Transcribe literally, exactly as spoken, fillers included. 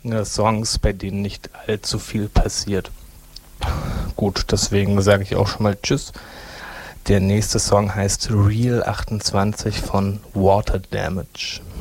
äh, Songs, bei denen nicht allzu viel passiert. Gut, deswegen sage ich auch schon mal Tschüss. Der nächste Song heißt Real achtundzwanzig von Water Damage.